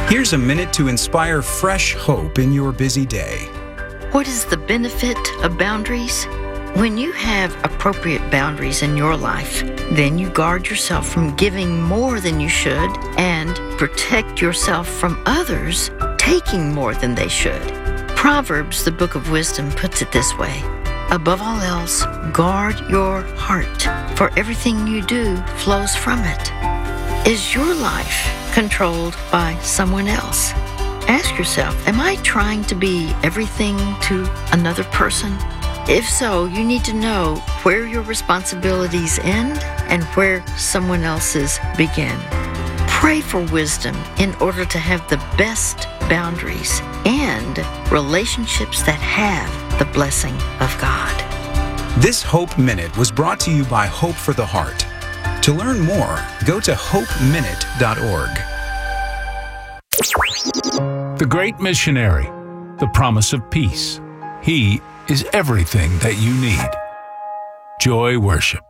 Here's a minute to inspire fresh hope in your busy day. What is the benefit of boundaries? When you have appropriate boundaries in your life, then you guard yourself from giving more than you should and protect yourself from others taking more than they should. Proverbs, the book of wisdom, puts it this way: above all else, guard your heart, for everything you do flows from it. Is your life controlled by someone else? Ask yourself, am I trying to be everything to another person? If so, you need to know where your responsibilities end and where someone else's begin. Pray for wisdom in order to have the best boundaries and relationships that have the blessing of God. This Hope Minute was brought to you by Hope for the Heart. To learn more, go to hopeminute.org. The Great Missionary, the promise of peace. He is everything that you need. Joy Worship.